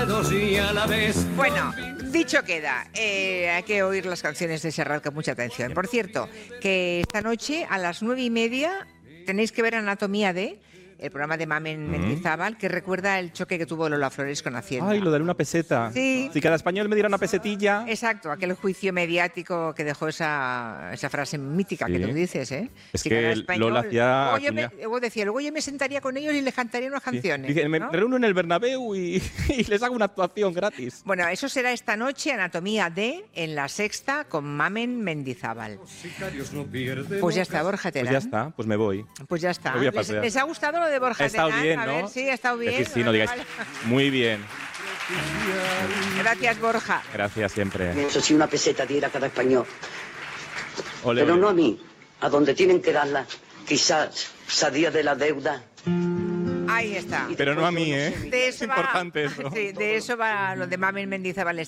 lados y a la vez. Bueno, dicho queda, hay que oír las canciones de Serrat con mucha atención. Por cierto, que esta noche a las 9:30 tenéis que ver Anatomía de... el programa de Mamen Mendizábal, que recuerda el choque que tuvo Lola Flores con Hacienda. Ay, lo de una peseta. Sí. Si cada español me diera una pesetilla. Exacto, aquel juicio mediático que dejó esa frase mítica que tú dices, ¿eh? Es Si que cada español, Lola hacía... luego decía, luego yo me sentaría con ellos y les cantaría unas canciones. Dice, me ¿no? reúno en el Bernabéu y les hago una actuación gratis. Bueno, eso será esta noche, Anatomía de, en La Sexta, con Mamen Mendizábal. Pues ya está, Borja Terán. Pues ya está, pues me voy. Pues ya está. Me voy a pasear. ¿Les ha gustado lo de Borja Ha estado Terán? bien, A ¿no? ver, sí, ha estado bien. Es que sí, no digáis. Vale. Muy bien. Gracias, Borja. Gracias siempre. Eso sí, una peseta diera cada español. Ole, Pero ole. no a mí, a donde tienen que darla. Quizás salía de la deuda. Ahí está. Pero no a mí, ¿eh? De eso Es importante eso. Sí, de eso va lo de Mamen Mendizábal.